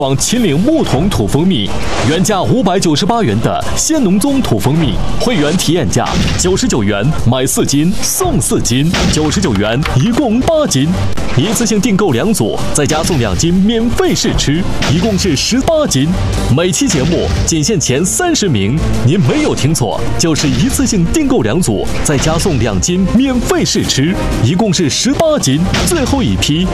往秦岭木桶土蜂蜜，原价598元的鲜农宗土蜂蜜，会员体验价99元买4斤送4斤，99元一共8斤，一次性订购2组，再加送2斤免费试吃，一共是18斤。每期节目仅限前30名，您没有听错，就是一次性订购2组，再加送2斤免费试吃，一共是18斤，最后一批